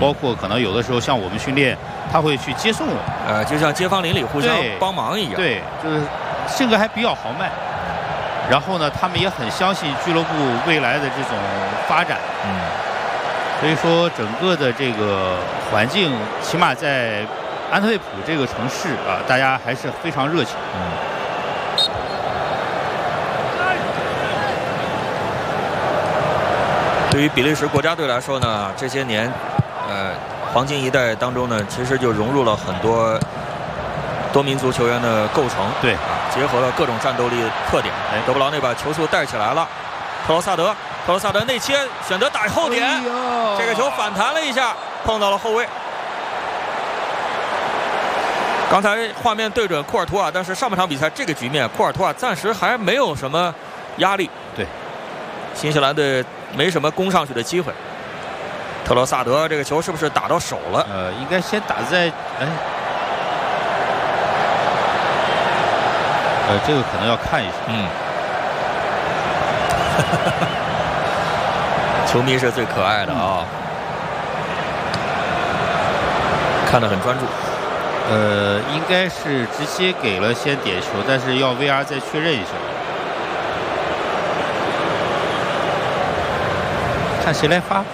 包括可能有的时候像我们训练，他会去接送我， 就像街坊邻里互相帮忙一样。 对，就是性格还比较豪迈。然后呢，他们也很相信俱乐部未来的这种发展。所以说整个的这个环境，起码在安特卫普这个城市啊，大家还是非常热情。 对于比利时国家队来说呢，这些年，黄金一代当中呢，其实就融入了很多多民族球员的构成。 对， 结合了各种战斗力特点。德布劳内把球速带起来了，特罗萨德内切，选择打后点，这个球反弹了一下，碰到了后卫。刚才画面对准库尔图瓦，但是上半场比赛这个局面，库尔图瓦暂时还没有什么压力。 对， 新西兰队没什么攻上去的机会。特罗萨德这个球是不是打到手了？ 应该先打在这个可能要看一下。 球迷是最可爱的啊，看得很专注。 应该是直接给了先点球，但是要 VR 再确认一下，看谁来发。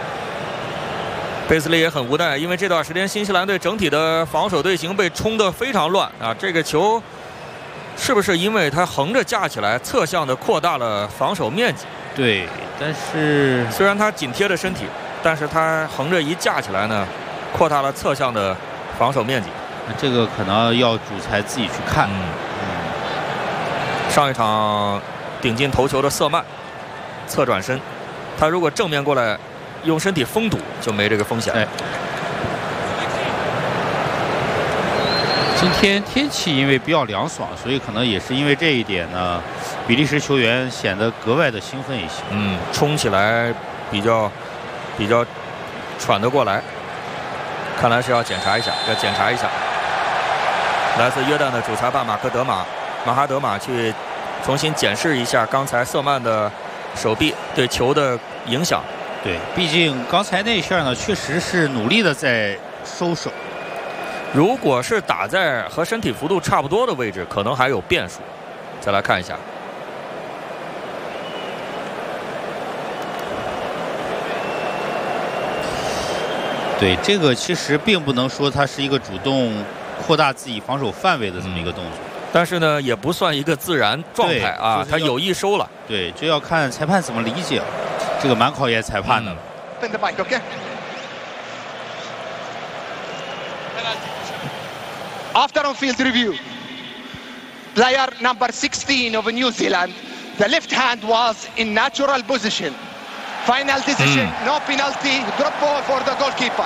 贝斯利也很无奈，因为这段时间新西兰队整体的防守队形被冲得非常乱啊。这个球是不是因为他横着架起来，侧向的扩大了防守面积？ 对，但是虽然他紧贴着身体，但是他横着一架起来呢，扩大了侧向的防守面积。 这个可能要主裁自己去看。 上一场顶进头球的瑟曼侧转身，他如果正面过来用身体封堵，就没这个风险。 今天天气因为比较凉爽，所以可能也是因为这一点呢，比利时球员显得格外的兴奋一些。 冲起来比较喘得过来，看来是要检查一下。来自约旦的主裁判马哈德马去重新检视一下刚才瑟曼的手臂对球的影响。 对，毕竟刚才那一下呢，确实是努力的在收手。 如果是打在和身体幅度差不多的位置，可能还有变数。再来看一下， 对，这个其实并不能说它是一个主动扩大自己防守范围的这么一个动作， 但是呢，也不算一个自然状态啊，他有意收了。 对，这要看裁判怎么理解了，这个蛮考验裁判的了。 After on-field review, player number 16 of New Zealand, the left hand was in natural position. Final decision, no penalty, drop ball for the goalkeeper.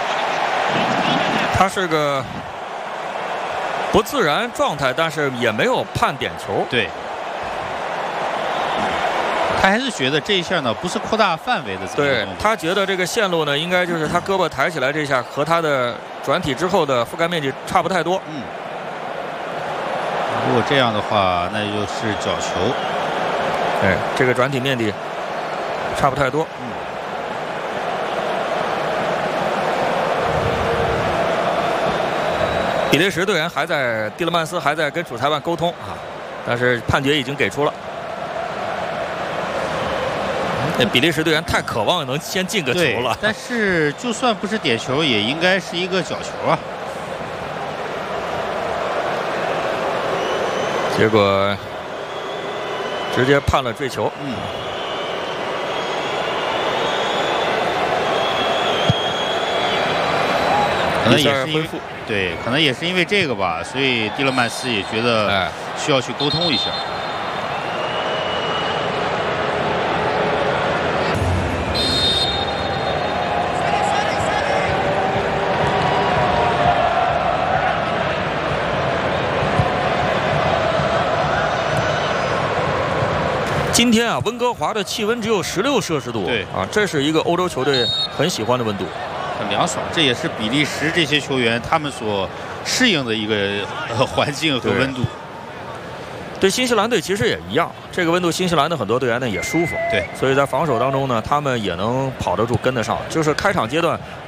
他是个不自然状态，但是也没有判点球。 对，他还是觉得这一下呢不是扩大范围的。 对，他觉得这个线路呢，应该就是他胳膊抬起来这下和他的转体之后的覆盖面积差不太多。 如果这样的话，那就是角球。 对，这个转体面积差不太多。比利时队员蒂勒曼斯还在跟主裁判沟通啊，但是判决已经给出了。比利时队员太渴望能先进个球了， 但是就算不是点球，也应该是一个角球啊。 结果直接判了坠球。 可能也是因为对，可能也是因为这个吧，所以蒂勒曼斯也觉得需要去沟通一下。 今天啊，温哥华的气温只有16摄氏度， 对啊，这是一个欧洲球队很喜欢的温度， 很凉爽。这也是比利时这些球员他们所适应的一个环境和温度。 对新西兰队其实也一样，这个温度新西兰的很多队员呢也舒服， 对， 所以在防守当中呢，他们也能跑得住、跟得上。就是开场阶段